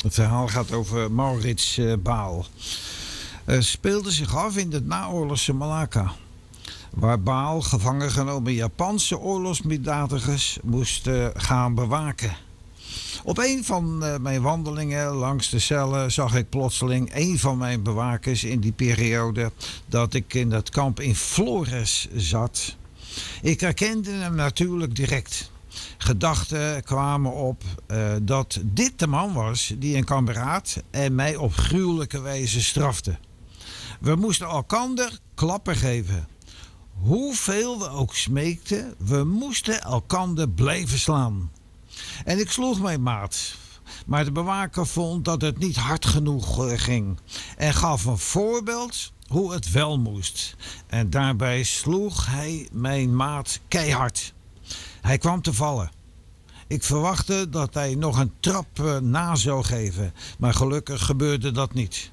Het verhaal gaat over Maurits Baal. Speelde zich af in het naoorlogse Malakka, waar Baal gevangen genomen Japanse oorlogsmisdadigers moest gaan bewaken. Op een van mijn wandelingen langs de cellen zag ik plotseling een van mijn bewakers in die periode dat ik in het kamp in Flores zat. Ik herkende hem natuurlijk direct. Gedachten kwamen op dat dit de man was die een kameraad en mij op gruwelijke wijze strafte. We moesten elkander klappen geven. Hoeveel we ook smeekten, we moesten elkander blijven slaan. En ik sloeg mijn maat. Maar de bewaker vond dat het niet hard genoeg ging. En gaf een voorbeeld hoe het wel moest. En daarbij sloeg hij mijn maat keihard. Hij kwam te vallen. Ik verwachtte dat hij nog een trap na zou geven. Maar gelukkig gebeurde dat niet.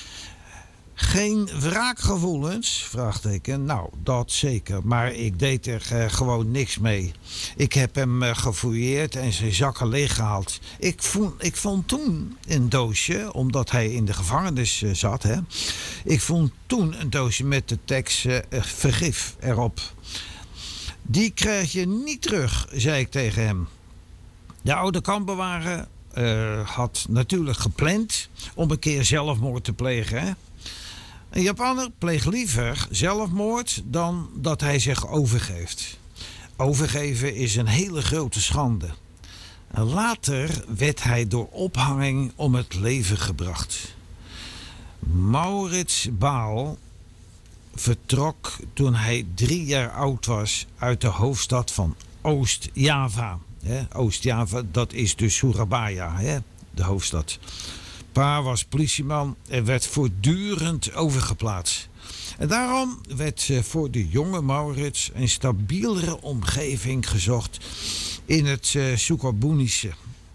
Geen wraakgevoelens? Vraagteken. Nou, dat zeker. Maar ik deed er gewoon niks mee. Ik heb hem gefouilleerd en zijn zakken leeggehaald. Ik vond toen een doosje, omdat hij in de gevangenis zat. Hè. Ik vond toen een doosje met de tekst vergif erop. Die krijg je niet terug, zei ik tegen hem. De oude kampbewaarder had natuurlijk gepland om een keer zelfmoord te plegen. Hè. Een Japaner pleegt liever zelfmoord dan dat hij zich overgeeft. Overgeven is een hele grote schande. Later werd hij door ophanging om het leven gebracht. Maurits Baal vertrok toen hij 3 jaar oud was uit de hoofdstad van Oost-Java. Oost-Java, dat is dus Surabaya, de hoofdstad. Pa was politieman en werd voortdurend overgeplaatst. En daarom werd voor de jonge Maurits een stabielere omgeving gezocht in het Sukabunische.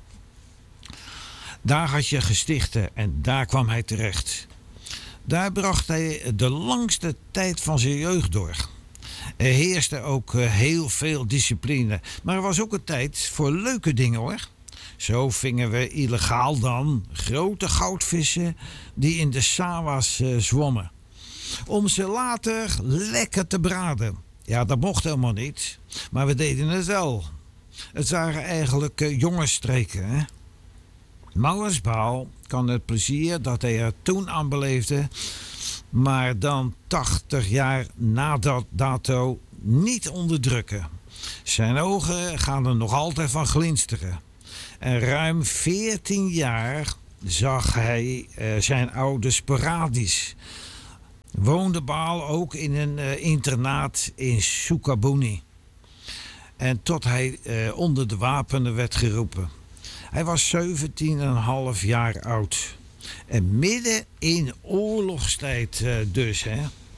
Daar had je gestichten en daar kwam hij terecht. Daar bracht hij de langste tijd van zijn jeugd door. Er heerste ook heel veel discipline, maar er was ook een tijd voor leuke dingen hoor. Zo vingen we illegaal dan grote goudvissen die in de sawa's zwommen. Om ze later lekker te braden. Ja, dat mocht helemaal niet, maar we deden het wel. Het waren eigenlijk jongensstreken. Hè? Maurits Baal kan het plezier dat hij er toen aan beleefde, maar dan 80 jaar na dat dato niet onderdrukken. Zijn ogen gaan er nog altijd van glinsteren. En ruim 14 jaar zag hij zijn ouders sporadisch. Woonde Baal ook in een internaat in Sukabuni. En tot hij onder de wapenen werd geroepen. Hij was 17,5 jaar oud. En midden in oorlogstijd dus, hè.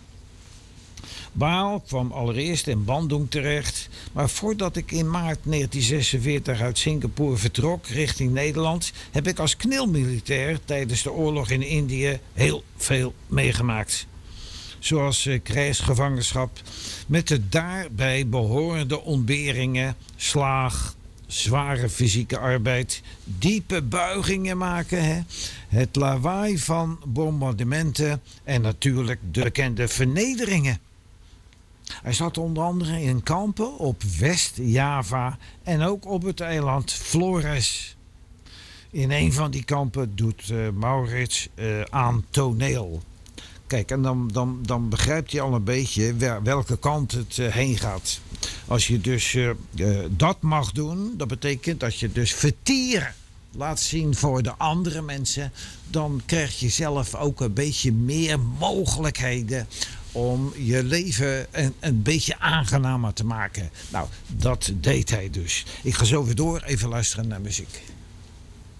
Baal kwam allereerst in Bandung terecht, maar voordat ik in maart 1946 uit Singapore vertrok richting Nederland, heb ik als knilmilitair tijdens de oorlog in Indië heel veel meegemaakt. Zoals krijgsgevangenschap met de daarbij behorende ontberingen, slaag, zware fysieke arbeid, diepe buigingen maken, hè? Het lawaai van bombardementen en natuurlijk de bekende vernederingen. Hij zat onder andere in kampen op West-Java en ook op het eiland Flores. In een van die kampen doet Maurits aan toneel. Kijk, en dan begrijpt je al een beetje welke kant het heen gaat. Als je dus dat mag doen, dat betekent dat je dus vertieren laat zien voor de andere mensen, dan krijg je zelf ook een beetje meer mogelijkheden om je leven een beetje aangenamer te maken. Nou, dat deed hij dus. Ik ga zo weer door, even luisteren naar muziek.